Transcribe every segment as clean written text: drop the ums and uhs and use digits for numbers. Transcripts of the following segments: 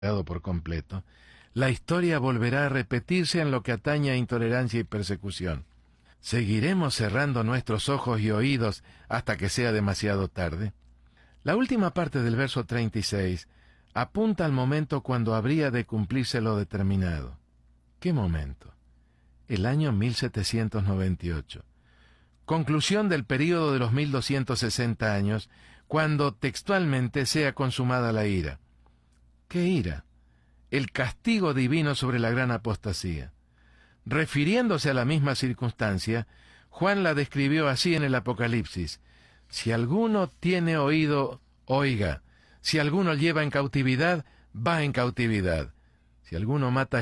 por completo, la historia volverá a repetirse en lo que atañe a intolerancia y persecución. ¿Seguiremos cerrando nuestros ojos y oídos hasta que sea demasiado tarde? La última parte del verso 36 apunta al momento cuando habría de cumplirse lo determinado. ¿Qué momento? El año 1798. Conclusión del período de los 1260 años, cuando textualmente sea consumada la ira. ¿Qué ira? El castigo divino sobre la gran apostasía. Refiriéndose a la misma circunstancia, Juan la describió así en el Apocalipsis: si alguno tiene oído, oiga; si alguno lleva en cautividad, va en cautividad; si alguno mata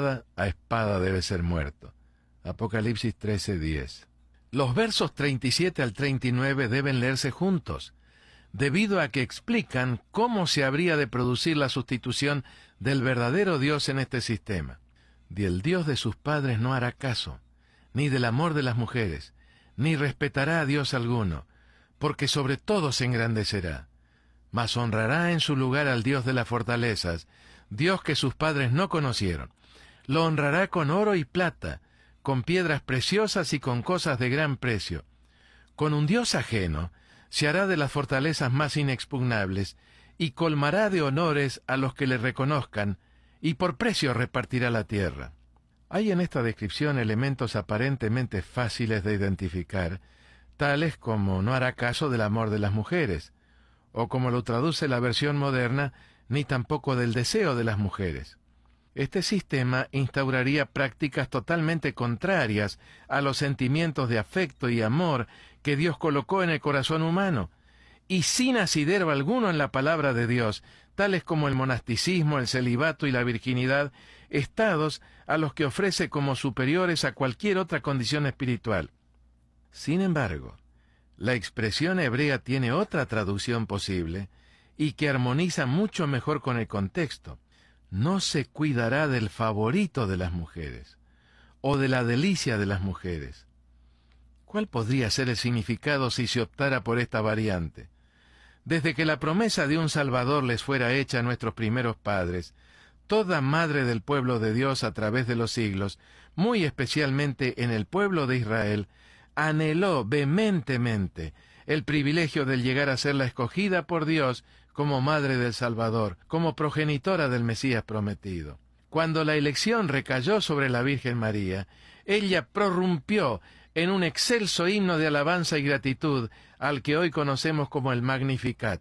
a espada debe ser muerto. Apocalipsis 13:10. Los versos 37 al 39 deben leerse juntos, debido a que explican cómo se habría de producir la sustitución del verdadero Dios en este sistema. Del Dios de sus padres no hará caso, ni del amor de las mujeres, ni respetará a Dios alguno, porque sobre todo se engrandecerá. Mas honrará en su lugar al Dios de las fortalezas, Dios que sus padres no conocieron. Lo honrará con oro y plata, con piedras preciosas y con cosas de gran precio. Con un Dios ajeno se hará de las fortalezas más inexpugnables, y colmará de honores a los que le reconozcan, y por precio repartirá la tierra. Hay en esta descripción elementos aparentemente fáciles de identificar, tales como no hará caso del amor de las mujeres, o como lo traduce la versión moderna, ni tampoco del deseo de las mujeres. Este sistema instauraría prácticas totalmente contrarias a los sentimientos de afecto y amor que Dios colocó en el corazón humano, y sin asidero alguno en la palabra de Dios, tales como el monasticismo, el celibato y la virginidad, estados a los que ofrece como superiores a cualquier otra condición espiritual. Sin embargo, la expresión hebrea tiene otra traducción posible, y que armoniza mucho mejor con el contexto. No se cuidará del favorito de las mujeres, o de la delicia de las mujeres. ¿Cuál podría ser el significado si se optara por esta variante? Desde que la promesa de un Salvador les fuera hecha a nuestros primeros padres, toda madre del pueblo de Dios a través de los siglos, muy especialmente en el pueblo de Israel, anheló vehementemente el privilegio de llegar a ser la escogida por Dios como madre del Salvador, como progenitora del Mesías prometido. Cuando la elección recayó sobre la Virgen María, ella prorrumpió en un excelso himno de alabanza y gratitud al que hoy conocemos como el Magnificat.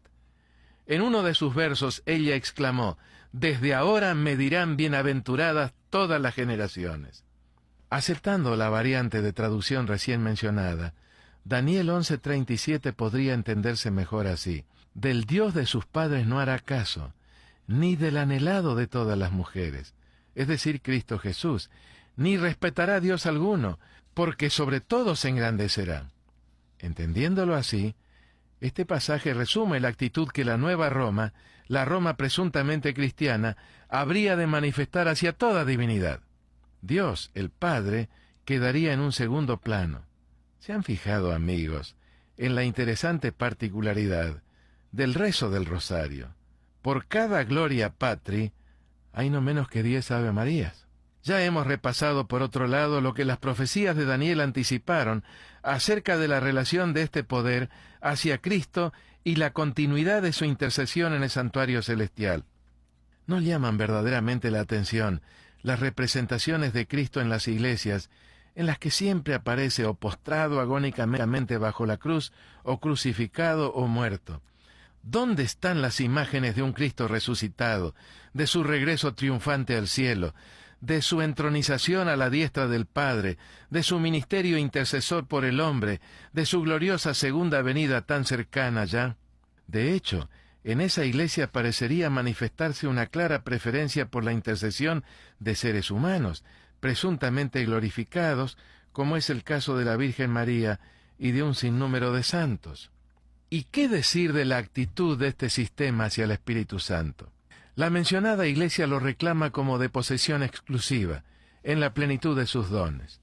En uno de sus versos ella exclamó: «Desde ahora me dirán bienaventuradas todas las generaciones». Aceptando la variante de traducción recién mencionada, Daniel 11:37 podría entenderse mejor así: «Del Dios de sus padres no hará caso, ni del anhelado de todas las mujeres», es decir, Cristo Jesús, «ni respetará a Dios alguno, porque sobre todo se engrandecerá». Entendiéndolo así, este pasaje resume la actitud que la nueva Roma, la Roma presuntamente cristiana, habría de manifestar hacia toda divinidad. Dios, el Padre, quedaría en un segundo plano. ¿Se han fijado, amigos, en la interesante particularidad del rezo del rosario? Por cada Gloria Patri hay no menos que 10 Ave Marías. Ya hemos repasado, por otro lado, lo que las profecías de Daniel anticiparon acerca de la relación de este poder hacia Cristo y la continuidad de su intercesión en el santuario celestial. ¿No llaman verdaderamente la atención las representaciones de Cristo en las iglesias, en las que siempre aparece o postrado agónicamente bajo la cruz, o crucificado o muerto? ¿Dónde están las imágenes de un Cristo resucitado, de su regreso triunfante al cielo, de su entronización a la diestra del Padre, de su ministerio intercesor por el hombre, de su gloriosa segunda venida tan cercana ya? De hecho, en esa iglesia parecería manifestarse una clara preferencia por la intercesión de seres humanos, presuntamente glorificados, como es el caso de la Virgen María y de un sinnúmero de santos. ¿Y qué decir de la actitud de este sistema hacia el Espíritu Santo? La mencionada iglesia lo reclama como de posesión exclusiva, en la plenitud de sus dones.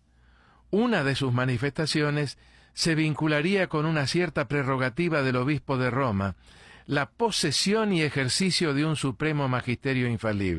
Una de sus manifestaciones se vincularía con una cierta prerrogativa del obispo de Roma, la posesión y ejercicio de un supremo magisterio infalible.